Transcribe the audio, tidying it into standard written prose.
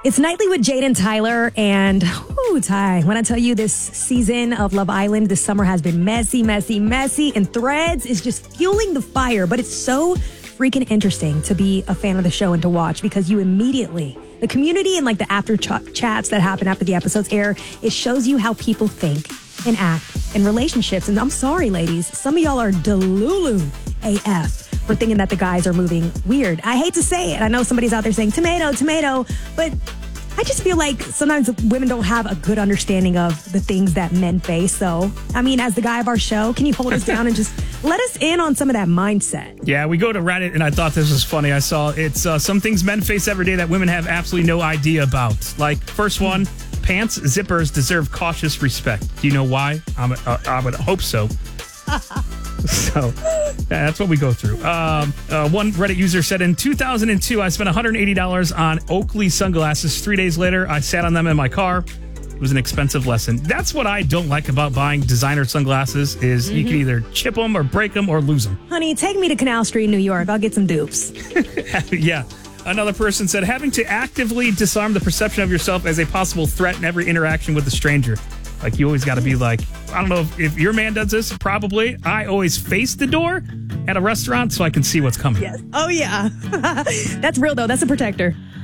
It's Nightly with Jade and Tyler, and Ty, when I tell you this season of Love Island this summer has been messy, and Threads is just fueling the fire, but it's so freaking interesting to be a fan of the show and to watch because you immediately, the community and like the after chats that happen after the episodes air, it shows you how people think and act in relationships. And I'm sorry, ladies, some of y'all are delulu AF for thinking that the guys are moving weird. I hate to say it. I know somebody's out there saying tomato, but I just feel like sometimes women don't have a good understanding of the things that men face. So, I mean, as the guy of our show, can you hold us down and just let us in on some of that mindset? Yeah, we go to Reddit, and I thought this was funny. I saw it's some things men face every day that women have absolutely no idea about. Like, first one, pants zippers deserve cautious respect. Do you know why? I would hope so. So that's what we go through. One Reddit user said, in 2002, I spent $180 on Oakley sunglasses. 3 days later, I sat on them in my car. It was an expensive lesson. That's what I don't like about buying designer sunglasses is you can either chip them or break them or lose them. Honey, take me to Canal Street, New York. I'll get some dupes. Yeah. Another person said, having to actively disarm the perception of yourself as a possible threat in every interaction with a stranger. Like, you always got to be like, I don't know if your man does this, probably. I always face the door at a restaurant so I can see what's coming. Yes. Oh, yeah. That's real, though. That's a protector.